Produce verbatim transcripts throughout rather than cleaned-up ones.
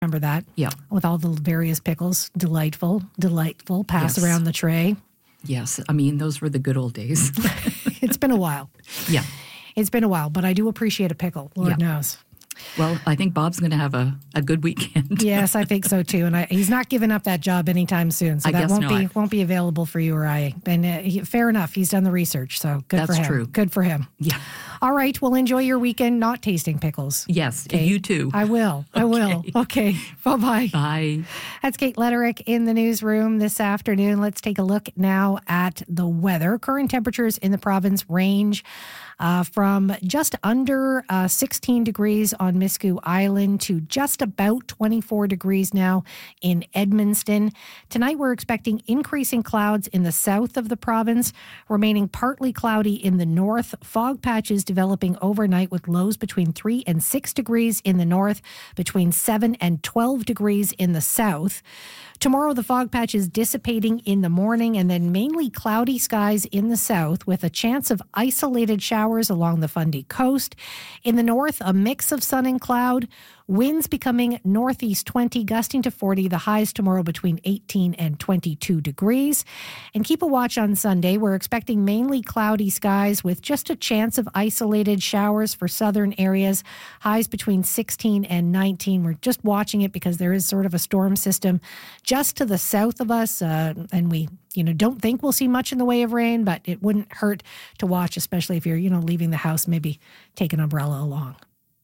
Remember that? Yeah. With all the various pickles. Delightful, delightful. Pass Yes. around the tray. Yes. I mean, those were the good old days. It's been a while. Yeah. It's been a while, but I do appreciate a pickle. Lord Yeah. knows. Well, I think Bob's going to have a, a good weekend. Yes, I think so too. And I, he's not giving up that job anytime soon. So I that guess won't not. be won't be available for you or I. And uh, he, fair enough. He's done the research. So good That's for him. true. Good for him. Yeah. All right. Well, enjoy your weekend not tasting pickles. Yes. Kate. You too. I will. I will. Okay. Bye-bye. Bye. That's Kate Letterick in the newsroom this afternoon. Let's take a look now at the weather. Current temperatures in the province range uh, from just under uh, sixteen degrees on Miscou Island to just about twenty-four degrees now in Edmundston. Tonight we're expecting increasing clouds in the south of the province, remaining partly cloudy in the north. Fog patches developing overnight with lows between three and six degrees in the north, between seven and twelve degrees in the south. Tomorrow, the fog patch is dissipating in the morning and then mainly cloudy skies in the south with a chance of isolated showers along the Fundy coast. In the north, a mix of sun and cloud. Winds becoming northeast twenty, gusting to forty. The highs tomorrow between eighteen and twenty-two degrees. And keep a watch on Sunday. We're expecting mainly cloudy skies with just a chance of isolated showers for southern areas. Highs between sixteen and nineteen. We're just watching it because there is sort of a storm system just to the south of us. Uh, and we, you know, don't think we'll see much in the way of rain, but it wouldn't hurt to watch, especially if you're, you know, leaving the house, maybe take an umbrella along.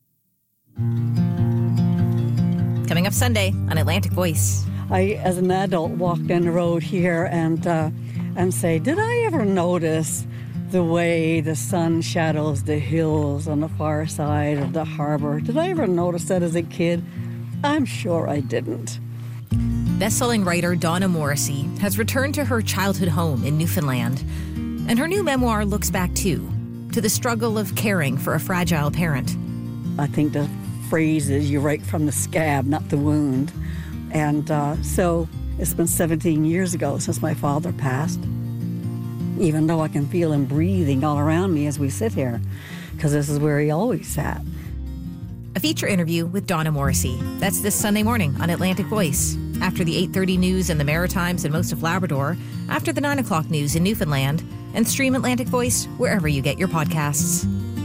Coming up Sunday on Atlantic Voice. I, as an adult, walk down the road here and uh, and say, did I ever notice the way the sun shadows the hills on the far side of the harbor? Did I ever notice that as a kid? I'm sure I didn't. Best-selling writer Donna Morrissey has returned to her childhood home in Newfoundland. And her new memoir looks back, too, to the struggle of caring for a fragile parent. I think the phrase is you write from the scab, not the wound. And uh, so it's been seventeen years ago since my father passed, even though I can feel him breathing all around me as we sit here, because this is where he always sat. A feature interview with Donna Morrissey. That's this Sunday morning on Atlantic Voice. After the eight thirty news in the Maritimes and most of Labrador, after the nine o'clock news in Newfoundland, and stream Atlantic Voice wherever you get your podcasts.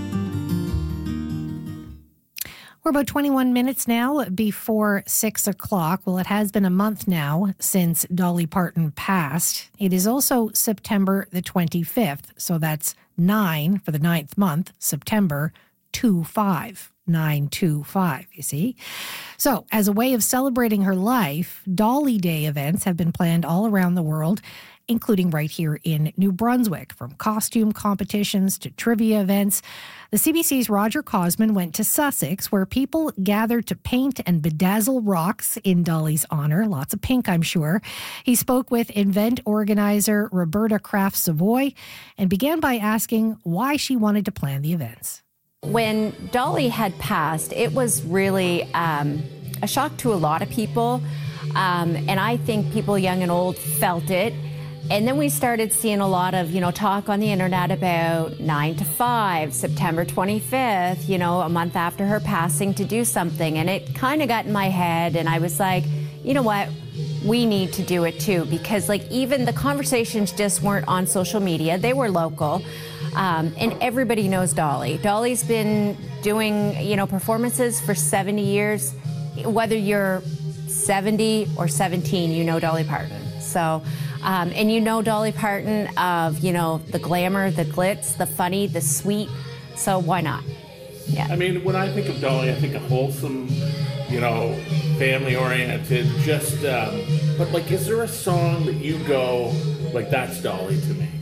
We're about twenty-one minutes now before six o'clock. Well, it has been a month now since Dolly Parton passed. It is also September the twenty-fifth, so that's nine for the ninth month, September two five. nine two five, you see. So, as a way of celebrating her life, Dolly Day events have been planned all around the world, including right here in New Brunswick, from costume competitions to trivia events. The C B C's Roger Cosman went to Sussex, where people gathered to paint and bedazzle rocks in Dolly's honor. Lots of pink, I'm sure. He spoke with event organizer Roberta Kraft Savoy and began by asking why she wanted to plan the events. When Dolly had passed, it was really um, a shock to a lot of people. Um, and I think people young and old felt it. And then we started seeing a lot of, you know, talk on the internet about nine to five, September twenty-fifth, you know, a month after her passing to do something. And it kind of got in my head and I was like, you know what, we need to do it too. Because like even the conversations just weren't on social media, they were local. Um, and everybody knows Dolly. Dolly's been doing, you know, performances for seventy years. Whether you're seventy or seventeen, you know Dolly Parton. So, um, and you know Dolly Parton of, you know, the glamour, the glitz, the funny, the sweet. So why not? Yeah. I mean, when I think of Dolly, I think of wholesome, you know, family-oriented, just, um, but like, is there a song that you go, like, that's Dolly to me?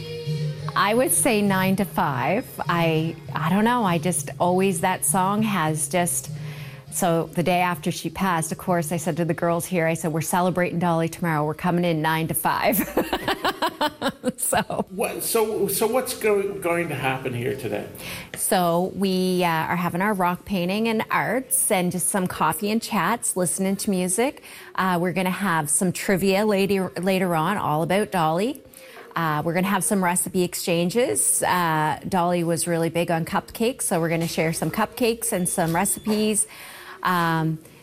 I would say nine to five. I I don't know. I just always, that song has just, so the day after she passed, of course, I said to the girls here, I said, we're celebrating Dolly tomorrow. We're coming in nine to five. so. What, so so what's go, going to happen here today? So we uh, are having our rock painting and arts and just some coffee and chats, listening to music. Uh, we're going to have some trivia later, later on, all about Dolly. Uh, we're going to have some recipe exchanges. Uh, Dolly was really big on cupcakes, so we're going to share some cupcakes and some recipes. Um,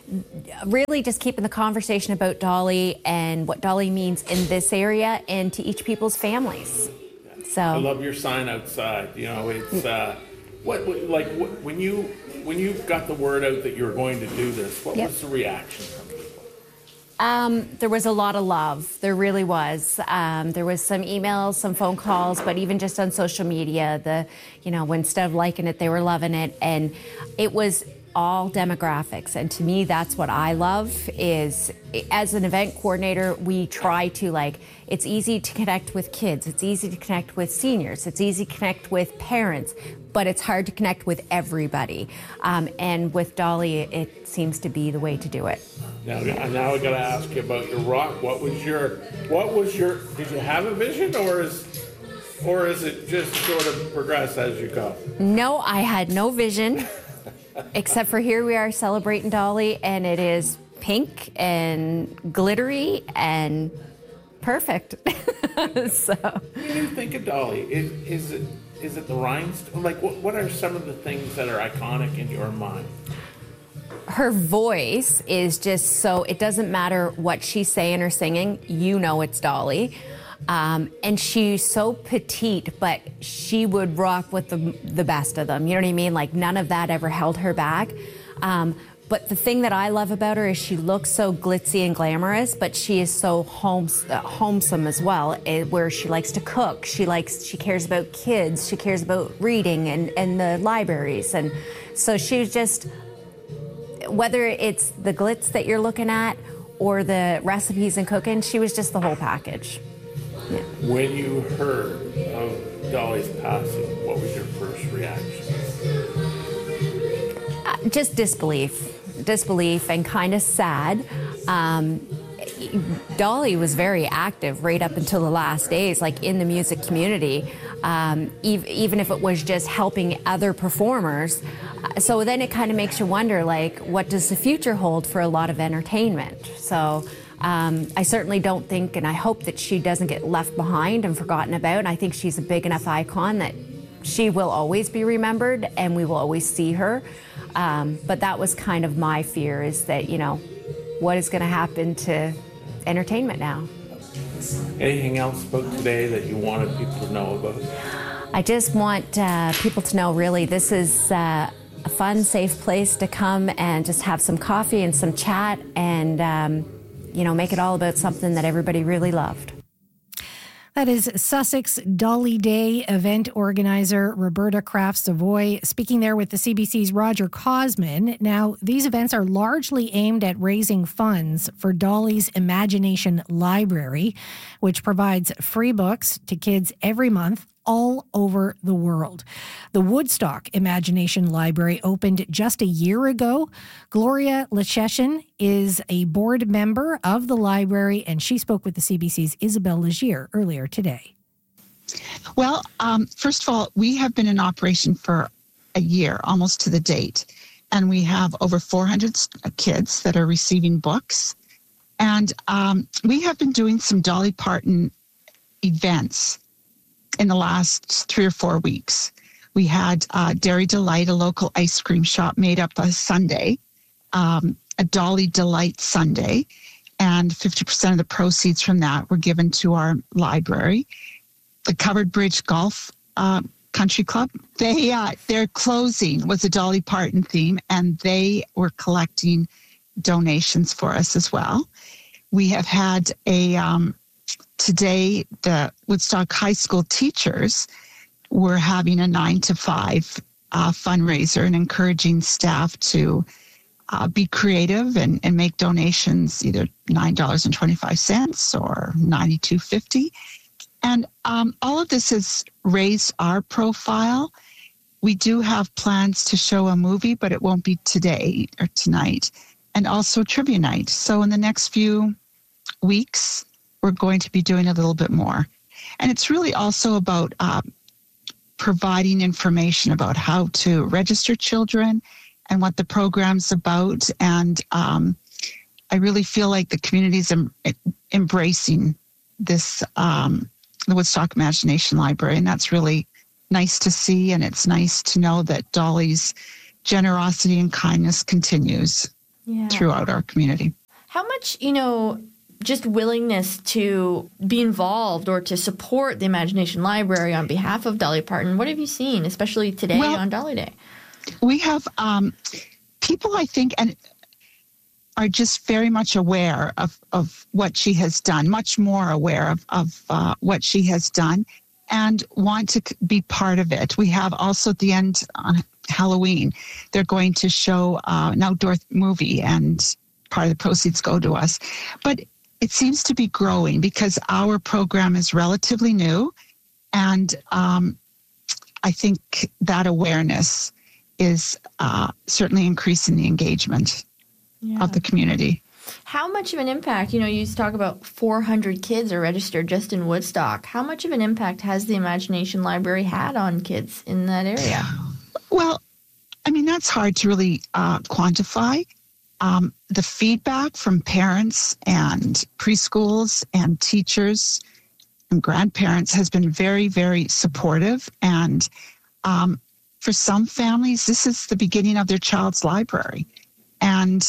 really just keeping the conversation about Dolly and what Dolly means in this area and to each people's families. So I love your sign outside. You know, it's uh, what, what like what, when you when you got the word out that you were going to do this. What Yep. was the reaction from people? Um, there was a lot of love. There really was. Um, there was some emails, some phone calls, but even just on social media, the, you know, when instead of liking it, they were loving it. And it was all demographics. And to me, that's what I love is as an event coordinator, we try to like, it's easy to connect with kids. It's easy to connect with seniors. It's easy to connect with parents, but it's hard to connect with everybody. Um, and with Dolly, it seems to be the way to do it. Now, now I got to ask you about your rock. What was your, what was your, did you have a vision, or is, or is it just sort of progress as you go? No, I had no vision, except for here we are celebrating Dolly, and it is pink and glittery and perfect. So, When you think of Dolly, is, is it, is it the rhinestone? Like, what, what are some of the things that are iconic in your mind? her voice is just so, it doesn't matter what she's saying or singing, you know it's Dolly. Um, and she's so petite, but she would rock with the, the best of them. You know what I mean? Like none of that ever held her back. Um, but the thing that I love about her is she looks so glitzy and glamorous, but she is so homes, uh, homesome as well, eh, where she likes to cook. She likes, she cares about kids. She cares about reading and, and the libraries. And so she's just, whether it's the glitz that you're looking at or the recipes and cooking, she was just the whole package. Yeah. When you heard of Dolly's passing, what was your first reaction? Uh, just disbelief. Disbelief and kind of sad. Um, Dolly was very active right up until the last days, like in the music community, um, ev- even if it was just helping other performers. So then it kind of makes you wonder, like, what does the future hold for a lot of entertainment? So um, I certainly don't think, and I hope that she doesn't get left behind and forgotten about. And I think she's a big enough icon that she will always be remembered and we will always see her. Um, but that was kind of my fear, is that, you know, what is going to happen to entertainment now? Anything else about today that you wanted people to know about? I just want uh, people to know, really, this is uh, a fun, safe place to come and just have some coffee and some chat and, um, you know, make it all about something that everybody really loved. That is Sussex Dolly Day event organizer Roberta Kraft Savoy speaking there with the C B C's Roger Cosman. Now, these events are largely aimed at raising funds for Dolly's Imagination Library, which provides free books to kids every month all over the world. The Woodstock Imagination Library opened just a year ago. Gloria Lecheshin is a board member of the library, and she spoke with the C B C's Isabelle Legier earlier today. Well, um, first of all, we have been in operation for a year, almost to the date, and we have over four hundred kids that are receiving books. And um, we have been doing some Dolly Parton events in the last three or four weeks. We had uh, Dairy Delight, a local ice cream shop, made up a Sunday, um, a Dolly Delight Sunday, and fifty percent of the proceeds from that were given to our library. The Covered Bridge Golf uh, Country Club, they uh, their closing was a Dolly Parton theme, and they were collecting donations for us as well. We have had a um, Today, the Woodstock High School teachers were having a nine to five uh, fundraiser and encouraging staff to uh, be creative and, and make donations, either nine dollars and twenty-five cents or ninety-two fifty. And um, all of this has raised our profile. We do have plans to show a movie, but it won't be today or tonight, and also trivia night. So in the next few weeks, we're going to be doing a little bit more. And it's really also about uh, providing information about how to register children and what the program's about. And um, I really feel like the community's em- embracing this, um, the Woodstock Imagination Library. And that's really nice to see. And it's nice to know that Dolly's generosity and kindness continues. yeah. throughout our community. How much, you know, just willingness to be involved or to support the Imagination Library on behalf of Dolly Parton, what have you seen, especially today well, on Dolly Day? We have um, people, I think, and are just very much aware of, of what she has done, much more aware of, of uh, what she has done, and want to be part of it. We have also at the end on Halloween, they're going to show uh, an outdoor movie, and part of the proceeds go to us. But it seems to be growing because our program is relatively new, and um, I think that awareness is uh, certainly increasing the engagement yeah. of the community. How much of an impact, you know, you talk about four hundred kids are registered just in Woodstock. How much of an impact has the Imagination Library had on kids in that area? Well, I mean, that's hard to really uh, quantify. Um, the feedback from parents and preschools and teachers and grandparents has been very, very supportive. And um, for some families, this is the beginning of their child's library. And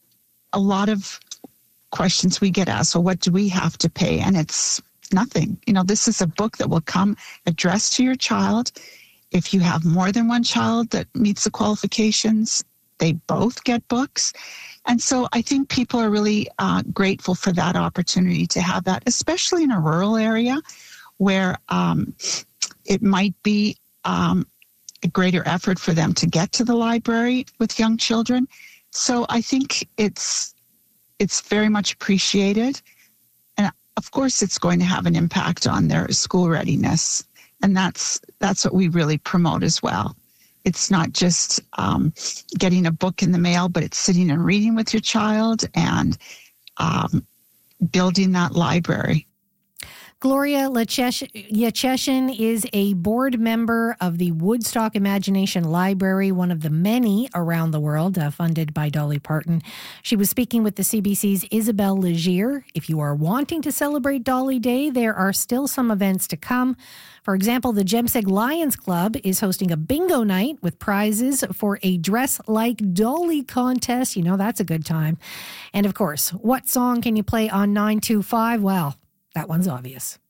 a lot of questions we get asked, well, what do we have to pay? And it's nothing. You know, this is a book that will come addressed to your child. If you have more than one child that meets the qualifications, they both get books. And so I think people are really uh, grateful for that opportunity to have that, especially in a rural area where um, it might be um, a greater effort for them to get to the library with young children. So I think it's it's very much appreciated. And of course, it's going to have an impact on their school readiness. And that's that's what we really promote as well. It's not just um, getting a book in the mail, but it's sitting and reading with your child and um, building that library. Gloria Yacheshin is a board member of the Woodstock Imagination Library, one of the many around the world uh, funded by Dolly Parton. She was speaking with the C B C's Isabelle Legier. If you are wanting to celebrate Dolly Day, there are still some events to come. For example, the Jemseg Lions Club is hosting a bingo night with prizes for a Dress Like Dolly contest. You know, that's a good time. And of course, what song can you play on nine two five? Well, that one's obvious.